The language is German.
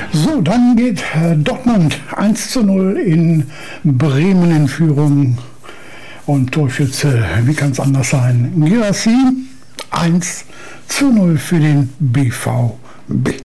So, dann geht Dortmund 1:0 in Bremen in Führung. Und Torschütze, wie kann es anders sein? Guirassy 1:0 für den BVB.